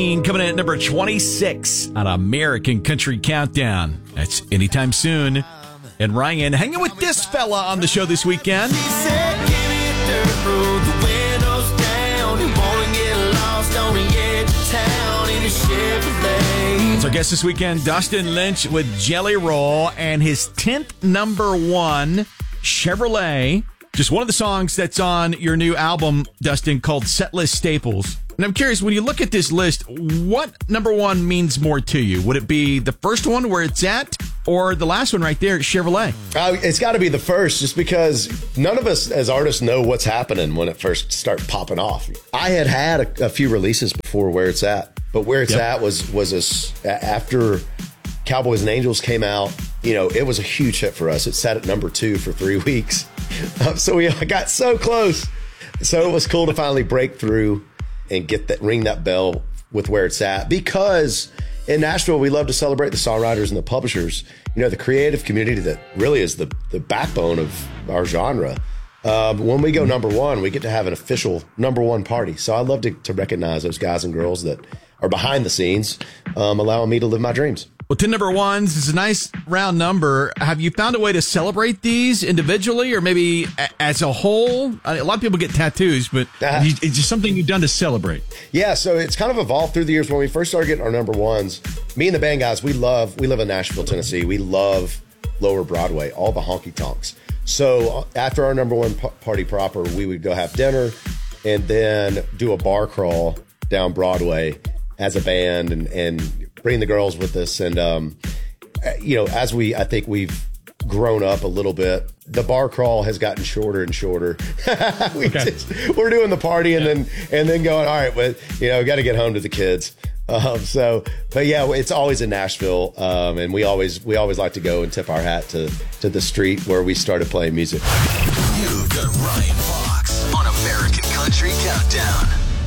Coming in at number 26 on American Country Countdown. That's anytime soon. And Ryan hanging with this fella on the show this weekend. So our guest this weekend, Dustin Lynch with Jelly Roll and his 10th number one, Chevrolet. Just one of the songs that's on your new album, Dustin, called Setlist Staples. And I'm curious, when you look at this list, what number one means more to you? Would it be the first one where it's at, or the last one right there, Chevrolet? It's got to be the first, just because none of us as artists know what's happening when it first starts popping off. I had a few releases before Where It's At, but Where It's At was after Cowboys and Angels came out. You know, it was a huge hit for us. It sat at number 2 for 3 weeks. So we got so close. So it was cool to finally break through and ring that bell with Where It's At, because in Nashville, we love to celebrate the songwriters and the publishers, you know, the creative community that really is the backbone of our genre. When we go number one, we get to have an official number one party. So I love to recognize those guys and girls that are behind the scenes, allowing me to live my dreams. Well, 10 number ones is a nice round number. Have you found a way to celebrate these individually or maybe as a whole? A lot of people get tattoos, but it's just something you've done to celebrate. Yeah, so it's kind of evolved through the years. When we first started getting our number ones, me and the band guys, we live in Nashville, Tennessee. We love Lower Broadway, all the honky tonks. So after our number one party proper, we would go have dinner and then do a bar crawl down Broadway as a band and bring the girls with us. And, you know, I think we've grown up a little bit. The bar crawl has gotten shorter and shorter. We're doing the party and then going, all right, well, you know, got to get home to the kids. But yeah, it's always in Nashville. And we always like to go and tip our hat to the street where we started playing music. You've got Ryan Fox on American Country Countdown.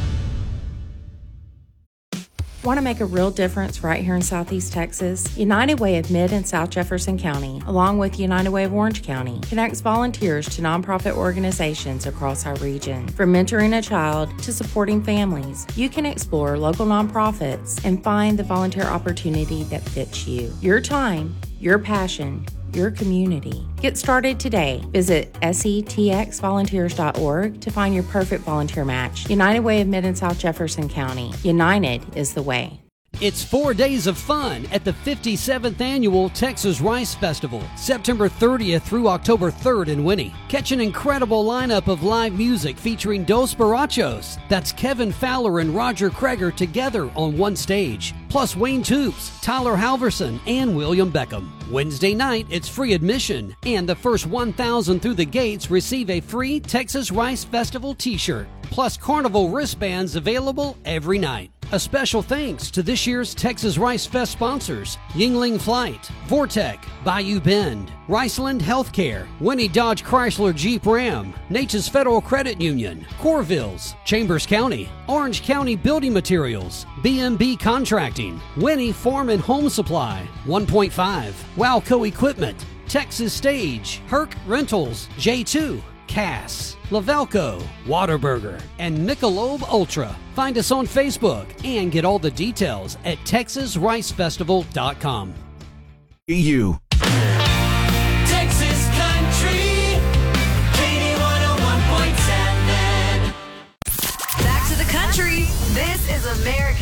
Want to make a real difference right here in Southeast Texas? United Way of Mid and South Jefferson County, along with United Way of Orange County, connects volunteers to nonprofit organizations across our region. From mentoring a child to supporting families, you can explore local nonprofits and find the volunteer opportunity that fits you. Your time, your passion, your community. Get started today. Visit setxvolunteers.org to find your perfect volunteer match. United Way of Mid and South Jefferson County. United is the way. It's 4 days of fun at the 57th Annual Texas Rice Festival, September 30th through October 3rd in Winnie. Catch an incredible lineup of live music featuring Dos Barachos. That's Kevin Fowler and Roger Kreger together on one stage. Plus Wayne Toops, Tyler Halverson, and William Beckham. Wednesday night, it's free admission, and the first 1,000 through the gates receive a free Texas Rice Festival t-shirt. Plus Carnival wristbands available every night. A special thanks to this year's Texas Rice Fest sponsors: Yingling Flight, Vortec, Bayou Bend, Riceland Healthcare, Winnie Dodge Chrysler Jeep Ram, Natchez Federal Credit Union, Corvilles, Chambers County, Orange County Building Materials, BMB Contracting, Winnie Farm and Home Supply, 1.5, Wowco Equipment, Texas Stage, Herc Rentals, J2, Cass, Lavelco, Whataburger, and Michelob Ultra. Find us on Facebook and get all the details at TexasRiceFestival.com. You.